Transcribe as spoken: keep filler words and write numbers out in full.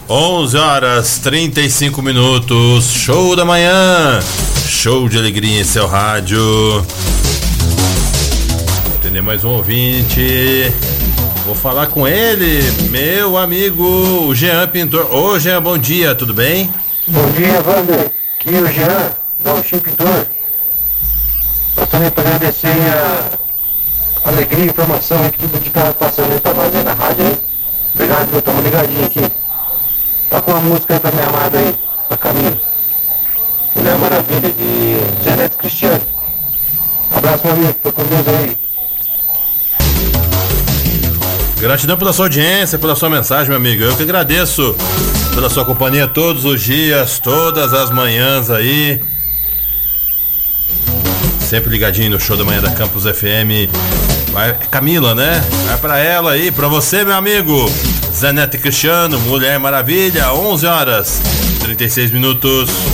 onze horas trinta e cinco minutos, show da manhã, show de alegria em seu rádio. Vou atender mais um ouvinte. Vou falar com ele, meu amigo, o Jean Pintor. Ô Jean, bom dia, tudo bem? Bom dia, Wander. Aqui é o Jean, da Oxim Pintor. Gostaria de agradecer a alegria e informação que tudo que está passando aí para nós aí na rádio aí. Obrigado, eu estamos ligadinho aqui. Tá com uma música aí pra minha amada aí, pra Camila. Mulher Maravilha, de Zé Neto Cristiano. Um abraço, meu amigo, tô com Deus aí. Gratidão pela sua audiência, pela sua mensagem, meu amigo. Eu que agradeço pela sua companhia todos os dias, todas as manhãs aí. Sempre ligadinho no show da manhã da Campus F M. Vai, Camila, né? Vai pra ela aí, pra você, meu amigo. Zé Neto Cristiano, Mulher Maravilha, onze horas trinta e seis minutos.